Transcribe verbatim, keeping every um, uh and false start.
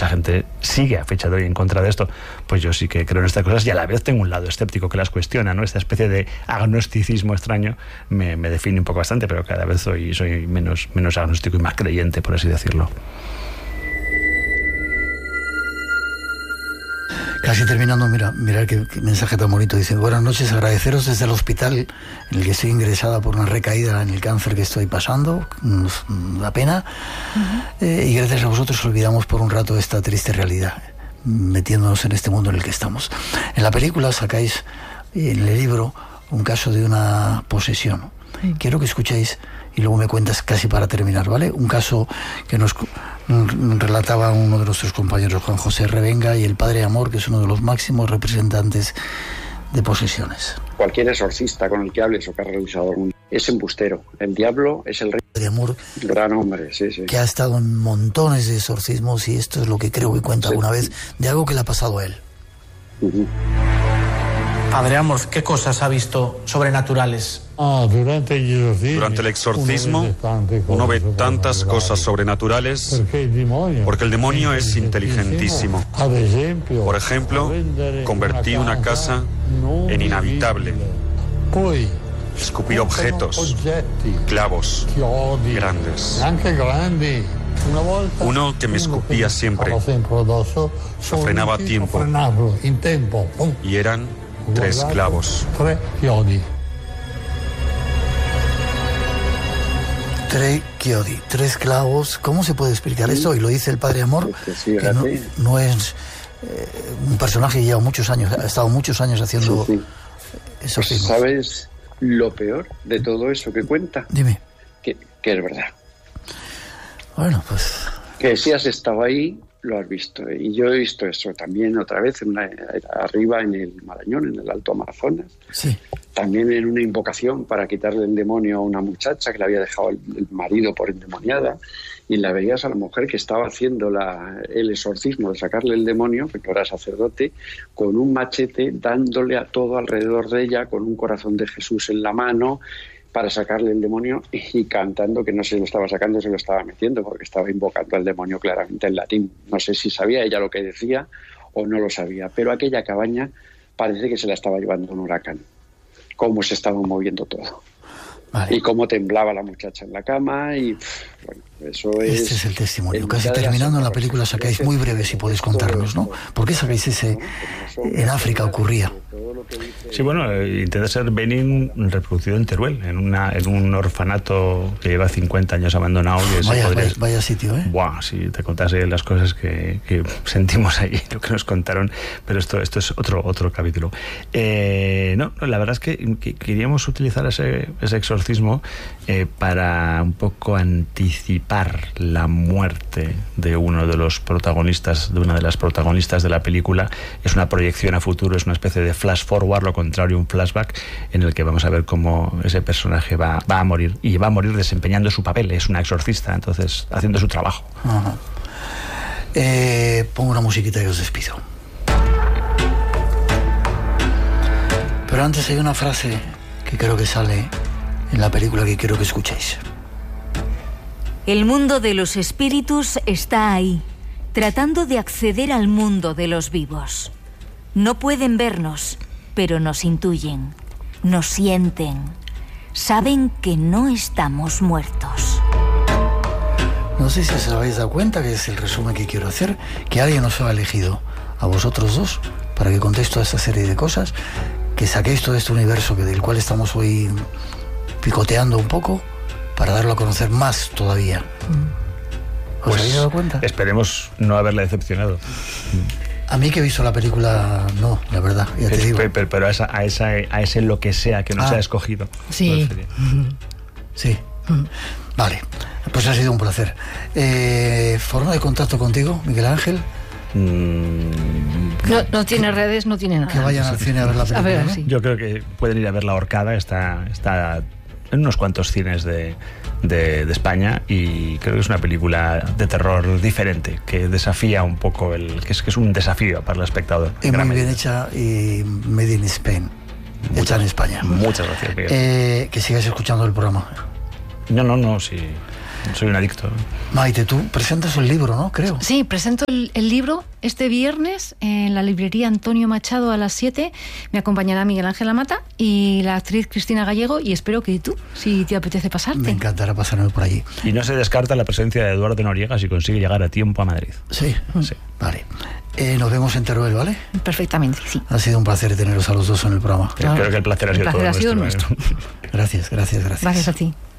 mucha gente sigue a fecha de hoy en contra de esto, pues yo sí que creo en estas cosas y a la vez tengo un lado escéptico que las cuestiona, ¿no? Esta especie de agnosticismo extraño me, me define un poco bastante, pero cada vez soy, soy menos, menos agnóstico y más creyente, por así decirlo. Casi terminando, mira, mirad qué, qué mensaje tan bonito. Dice: buenas noches, agradeceros desde el hospital en el que estoy ingresada por una recaída en el cáncer que estoy pasando, da pena, uh-huh. eh, y gracias a vosotros olvidamos por un rato esta triste realidad, metiéndonos en este mundo en el que estamos. En la película sacáis, en el libro, un caso de una posesión. Sí. Quiero que escuchéis y luego me cuentas casi para terminar, ¿vale? Un caso que nos relataba uno de nuestros compañeros, Juan José Revenga, y el Padre Amor, que es uno de los máximos representantes de posesiones. Cualquier exorcista con el que hables o que ha realizado algún es embustero. El diablo es el rey. Padre Amor, gran hombre, sí, sí. Que ha estado en montones de exorcismos, y esto es lo que creo que cuenta sí. alguna vez de algo que le ha pasado a él. Uh-huh. Padre Amor, ¿qué cosas ha visto sobrenaturales? Ah, durante el exorcismo uno ve tantas cosas sobrenaturales porque el demonio es inteligentísimo. Por ejemplo, convertí una casa en inhabitable. Escupí objetos, clavos grandes. Uno que me escupía siempre, lo frenaba a tiempo, y eran tres clavos. Tres chiodi, tres clavos. ¿Cómo se puede explicar esto? Y lo dice el Padre Amor, que no, no es eh, un personaje que lleva muchos años, ha estado muchos años haciendo sí, sí. esos pues, ¿sabes lo peor de todo eso que cuenta? Dime. Que, que es verdad. Bueno, pues... Que si has estado ahí, lo has visto. Y yo he visto eso también otra vez en una, arriba en el Marañón, en el Alto Amazonas. Sí. También en una invocación para quitarle el demonio a una muchacha que le había dejado el, el marido por endemoniada, y la veías a la mujer que estaba haciendo la, el exorcismo de sacarle el demonio, que era sacerdote, con un machete dándole a todo alrededor de ella, con un corazón de Jesús en la mano, para sacarle el demonio, y cantando que no se lo estaba sacando, se lo estaba metiendo, porque estaba invocando al demonio claramente en latín. No sé si sabía ella lo que decía o no lo sabía, pero aquella cabaña parece que se la estaba llevando un huracán. Cómo se estaba moviendo todo. Vale. Y cómo temblaba la muchacha en la cama, y pff, bueno, eso es... Este es el testimonio. Casi terminando en la película sacáis, muy breve si podéis contarnos, ¿no? ¿Por qué sacáis ese... En África ocurría? Sí, bueno, eh, intenta ser Benin reproducido en Teruel, en una en un orfanato que lleva cincuenta años abandonado. Y vaya, podría... vaya, vaya sitio, ¿eh? Buah, si te contase las cosas que, que sentimos ahí, lo que nos contaron, pero esto esto es otro otro capítulo. Eh, no, la verdad es que, que queríamos utilizar ese, ese exorcismo eh, para un poco anticipar la muerte de uno de los protagonistas, de una de las protagonistas de la película. Es una proyección a futuro, es una especie de flash forward, lo contrario, un flashback, en el que vamos a ver cómo ese personaje va, va a morir, y va a morir desempeñando su papel. Es una exorcista, entonces haciendo su trabajo. Ajá. Eh, pongo una musiquita y os despido. Pero antes hay una frase que creo que sale en la película que quiero que escuchéis. El mundo de los espíritus está ahí, tratando de acceder al mundo de los vivos. No pueden vernos, pero nos intuyen, nos sienten, saben que no estamos muertos. No sé si os habéis dado cuenta, que es el resumen que quiero hacer, que alguien os ha elegido a vosotros dos para que contéis toda esta serie de cosas, que saquéis todo este universo que del cual estamos hoy picoteando un poco, para darlo a conocer más todavía. ¿Os pues habéis dado cuenta? Esperemos no haberla decepcionado. A mí que he visto la película, no, la verdad, ya te pero, digo. Pero, pero a, esa, a, esa, a ese lo que sea que nos ah, ha escogido. Sí. Sí. Vale, pues ha sido un placer. Eh, ¿Forma de contacto contigo, Miguel Ángel? Mm, no, no tiene redes, no tiene nada. Que vayan al cine a ver la película. A ver, ¿no? sí. Yo creo que pueden ir a ver La Horcada, está, está en unos cuantos cines de, de, de España, y creo que es una película de terror diferente, que desafía un poco, el que es, que es un desafío para el espectador. Y muy bien hecha, y made in Spain, muchas, hecha en España. Muchas gracias, Miguel. Eh, que sigas escuchando el programa. No, no, no, sí. soy un adicto. Maite, tú presentas el libro, ¿no? Creo. Sí, presento el, el libro este viernes en la librería Antonio Machado a las siete. Me acompañará Miguel Ángel Amata y la actriz Cristina Gallego, y espero que tú, si te apetece pasarte. Me encantará pasarme por allí. Y no se descarta la presencia de Eduardo Noriega si consigue llegar a tiempo a Madrid. Sí, sí. Vale. Eh, nos vemos en Teruel, ¿vale? Perfectamente, sí. Ha sido un placer teneros a los dos en el programa. Claro. Creo que el placer ha sido el placer todo ha sido nuestro. nuestro. Gracias, gracias, gracias. Gracias a ti.